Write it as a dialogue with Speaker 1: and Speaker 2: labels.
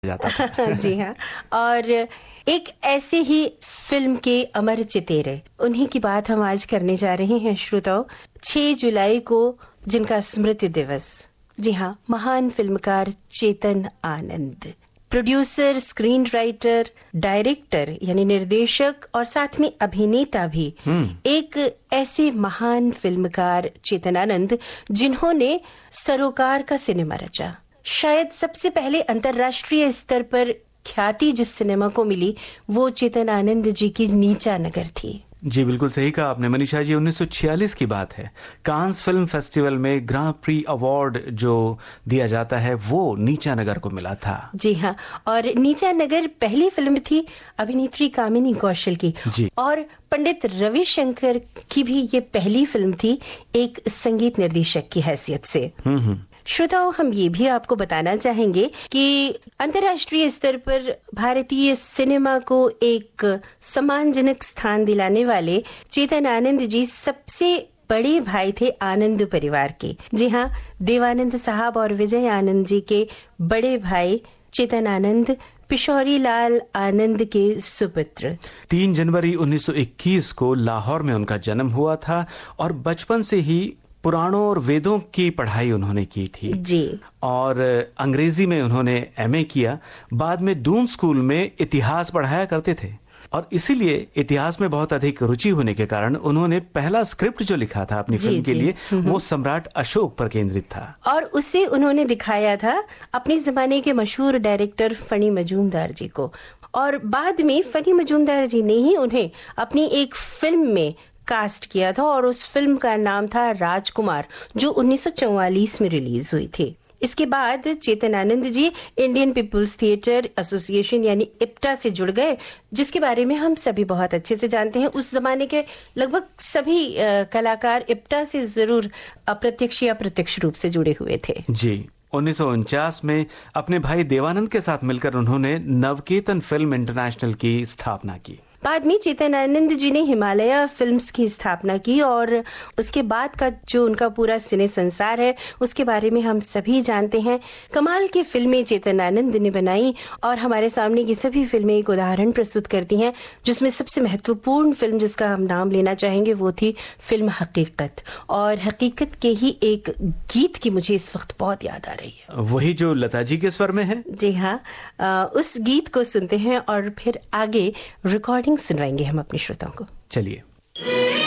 Speaker 1: जाता था।
Speaker 2: जी हाँ। और एक ऐसे ही फिल्म के अमर चितेरे, उन्हीं की बात हम आज करने जा रहे हैं श्रोताओ। 6 जुलाई को जिनका स्मृति दिवस, जी हाँ, महान फिल्मकार Chetan Anand, producer, screen writer, director यानी निर्देशक और साथ में अभिनेता भी। एक ऐसे महान फिल्मकार चेतन आनंद जिन्होंने सरोकार का सिनेमा रचा। शायद सबसे पहले अंतर्राष्ट्रीय स्तर पर ख्याति जिस सिनेमा को मिली वो चेतन आनंद जी की नीचा नगर थी।
Speaker 1: जी बिल्कुल सही कहा आपने मनीषा जी। 1946 की बात है। कांस फिल्म फेस्टिवल में ग्रां प्री अवार्ड जो दिया जाता है वो नीचा नगर को मिला था।
Speaker 2: जी हाँ, और नीचा नगर पहली फिल्म थी अभिनेत्री कामिनी कौशल की
Speaker 1: जी।
Speaker 2: और पंडित रविशंकर की भी ये पहली फिल्म थी एक संगीत निर्देशक की हैसियत से। श्रोताओं, हम ये भी आपको बताना चाहेंगे कि अंतर्राष्ट्रीय स्तर पर भारतीय सिनेमा को एक सम्मानजनक स्थान दिलाने वाले चेतन आनंद जी सबसे बड़े भाई थे आनंद परिवार के। जी हाँ, देवानंद साहब और विजय आनंद जी के बड़े भाई चेतन आनंद पिशौरी लाल आनंद के सुपुत्र।
Speaker 1: 3 जनवरी 1921 को लाहौर में उनका जन्म हुआ था और बचपन से ही पुराणों और वेदों की पढ़ाई उन्होंने की थी
Speaker 2: जी।
Speaker 1: और अंग्रेजी में उन्होंने एमए किया। बाद में दून स्कूल में इतिहास पढ़ाया करते थे और इसीलिए इतिहास में बहुत अधिक रुचि होने के कारण उन्होंने पहला स्क्रिप्ट जो लिखा था अपनी फिल्म के लिए वो सम्राट अशोक पर केंद्रित था
Speaker 2: और उसे उन्होंने दिखाया था अपने जमाने के मशहूर डायरेक्टर फनी मजूमदार जी को। और बाद में फनी मजूमदार जी ने ही उन्हें अपनी एक फिल्म में कास्ट किया था और उस फिल्म का नाम था राजकुमार, जो 1944 में रिलीज हुई थी। इसके बाद Chetan Anand ji Indian people's theatre association यानी इप्टा से जुड़ गए, जिसके बारे में हम सभी बहुत अच्छे से जानते हैं। उस जमाने के लगभग सभी कलाकार इप्टा से जरूर अप्रत्यक्ष या प्रत्यक्ष रूप से जुड़े हुए थे।
Speaker 1: जी। 1949 में अपने भाई देवानंद के साथ मिलकर उन्होंने नवकेतन फिल्म इंटरनेशनल की स्थापना की।
Speaker 2: बाद में चेतन आनंद जी ने हिमालय फिल्म्स की स्थापना की और उसके बाद का जो उनका पूरा सिने संसार है उसके बारे में हम सभी जानते हैं। कमाल की फिल्में चेतन आनंद ने बनाई और हमारे सामने ये सभी फिल्में एक उदाहरण प्रस्तुत करती हैं, जिसमें सबसे महत्वपूर्ण फिल्म जिसका हम नाम लेना चाहेंगे वो थी फिल्म हकीकत। और हकीकत के ही एक गीत की मुझे इस वक्त बहुत याद आ रही है,
Speaker 1: वही जो लता जी के स्वर में है।
Speaker 2: जी हाँ, उस गीत को सुनते हैं और फिर आगे रिकॉर्डिंग सुनवाएंगे हम अपने श्रोताओं को।
Speaker 1: चलिए।